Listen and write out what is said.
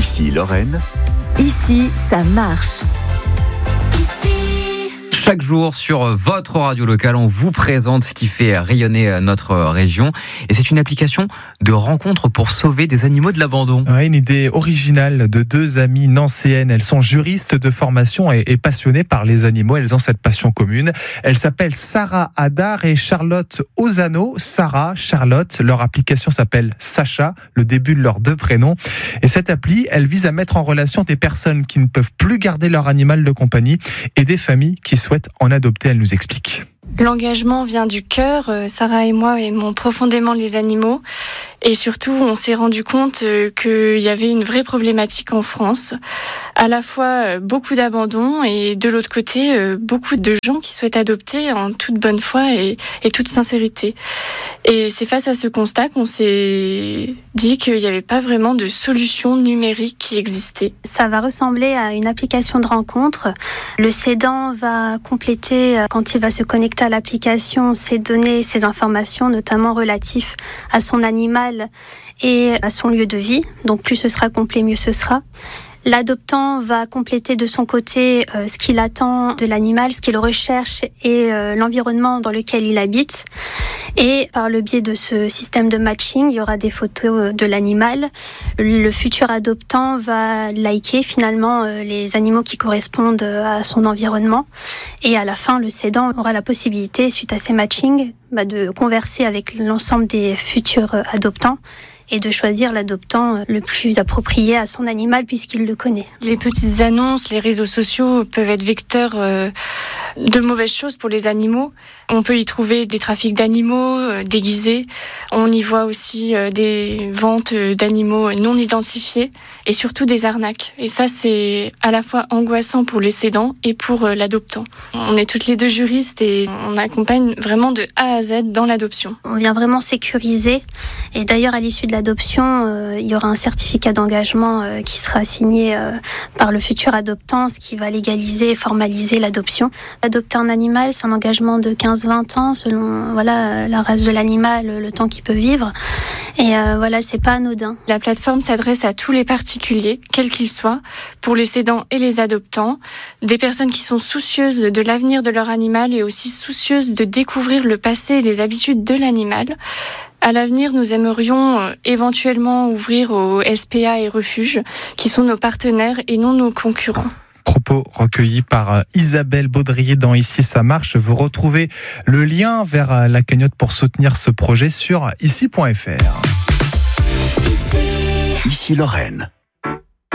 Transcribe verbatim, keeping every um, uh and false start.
Ici Lorraine. Ici, ça marche. Chaque jour sur votre radio locale, on vous présente ce qui fait rayonner notre région. Et c'est une application de rencontre pour sauver des animaux de l'abandon. Ouais, une idée originale de deux amies nancéennes. Elles sont juristes de formation et, et passionnées par les animaux. Elles ont cette passion commune. Elles s'appellent Sarah Hadar et Charlotte Ozano. Sarah, Charlotte, leur application s'appelle Sacha, le début de leurs deux prénoms. Et cette appli, elle vise à mettre en relation des personnes qui ne peuvent plus garder leur animal de compagnie et des familles qui souhaitent en adopter. Elle nous explique. L'engagement vient du cœur. Sarah et moi aimons profondément les animaux. Et surtout, on s'est rendu compte qu'il y avait une vraie problématique en France. À la fois beaucoup d'abandon et de l'autre côté, beaucoup de gens qui souhaitent adopter en toute bonne foi et, et toute sincérité. Et c'est face à ce constat qu'on s'est dit qu'il n'y avait pas vraiment de solution numérique qui existait. Ça va ressembler à une application de rencontre. Le cédant va compléter, quand il va se connecter à l'application, ses données, ses informations, notamment relatives à son animal et à son lieu de vie. Donc plus ce sera complet, mieux ce sera. L'adoptant va compléter de son côté euh, ce qu'il attend de l'animal, ce qu'il recherche et euh, l'environnement dans lequel il habite. Et par le biais de ce système de matching, il y aura des photos de l'animal. Le futur adoptant va liker finalement euh, les animaux qui correspondent à son environnement. Et à la fin, le cédant aura la possibilité, suite à ces matchings, bah, de converser avec l'ensemble des futurs adoptants et de choisir l'adoptant le plus approprié à son animal puisqu'il le connaît. Les petites annonces, les réseaux sociaux peuvent être vecteurs euh, de mauvaises choses pour les animaux. On peut y trouver des trafics d'animaux euh, déguisés. On y voit aussi euh, des ventes d'animaux non identifiés et surtout des arnaques. Et ça, c'est à la fois angoissant pour les cédants et pour euh, l'adoptant. On est toutes les deux juristes et on accompagne vraiment de A à Z dans l'adoption. On vient vraiment sécuriser. Et d'ailleurs, à l'issue de l'adoption, euh, il y aura un certificat d'engagement euh, qui sera signé euh, par le futur adoptant, ce qui va légaliser et formaliser l'adoption. Adopter un animal, c'est un engagement de quinze à vingt ans, selon voilà, la race de l'animal, le temps qu'il peut vivre. Et euh, voilà, c'est pas anodin. La plateforme s'adresse à tous les particuliers, quels qu'ils soient, pour les cédants et les adoptants, des personnes qui sont soucieuses de l'avenir de leur animal et aussi soucieuses de découvrir le passé et les habitudes de l'animal. À l'avenir, nous aimerions euh, éventuellement ouvrir aux S P A et refuges, qui sont nos partenaires et non nos concurrents. Propos recueillis par Isabelle Baudrier dans Ici ça marche. Vous retrouvez le lien vers la cagnotte pour soutenir ce projet sur ici point f r. Ici Lorraine.